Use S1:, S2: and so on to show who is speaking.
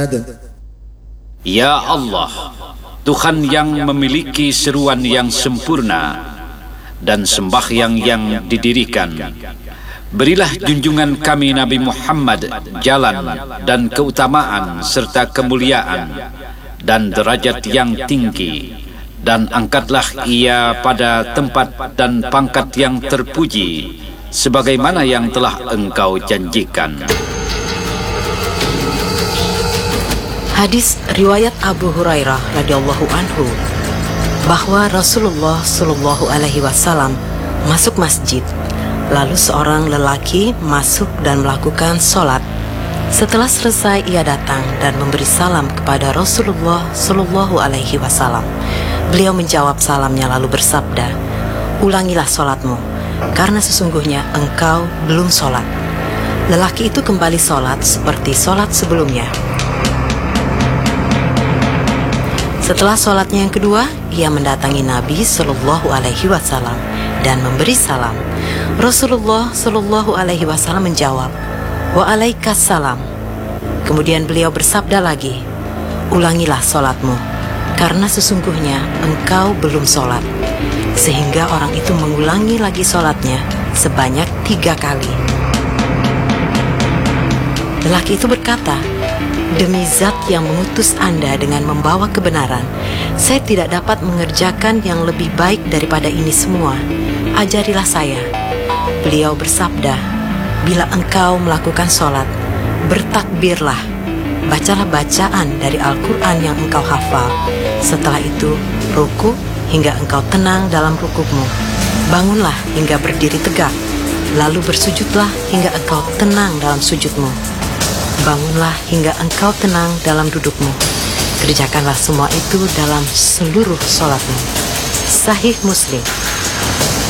S1: Muhammad.
S2: Ya Allah, Tuhan yang memiliki seruan yang sempurna dan sembahyang yang didirikan, berilah junjungan kami Nabi Muhammad jalan dan keutamaan serta kemuliaan dan derajat yang tinggi, dan angkatlah ia pada tempat dan pangkat yang terpuji sebagaimana yang telah engkau janjikan.
S3: Hadis riwayat Abu Hurairah radhiyallahu anhu bahwa Rasulullah Shallallahu alaihi wasallam masuk masjid, lalu seorang lelaki masuk dan melakukan sholat. Setelah selesai ia datang dan memberi salam kepada Rasulullah Shallallahu alaihi wasallam. Beliau menjawab salamnya lalu bersabda, "Ulangilah sholatmu, karena sesungguhnya engkau belum sholat." Lelaki itu kembali sholat seperti sholat sebelumnya. Setelah sholatnya yang kedua, ia mendatangi Nabi Shallallahu alaihi wasallam dan memberi salam. Rasulullah Shallallahu alaihi wasallam menjawab, "Waalaikumsalam." Kemudian beliau bersabda lagi, "Ulangilah sholatmu, karena sesungguhnya engkau belum sholat." Sehingga orang itu mengulangi lagi sholatnya sebanyak 3 kali. Lelaki itu berkata, "Demi zat yang mengutus Anda dengan membawa kebenaran, saya tidak dapat mengerjakan yang lebih baik daripada ini semua. Ajarilah saya." Beliau bersabda, "Bila engkau melakukan sholat, bertakbirlah, bacalah bacaan dari Al-Quran yang engkau hafal. Setelah itu, ruku hingga engkau tenang dalam rukukmu. Bangunlah hingga berdiri tegak, lalu bersujudlah hingga engkau tenang dalam sujudmu. Bangunlah hingga engkau tenang dalam dudukmu. Kerjakanlah semua itu dalam seluruh sholatmu." Sahih Muslim.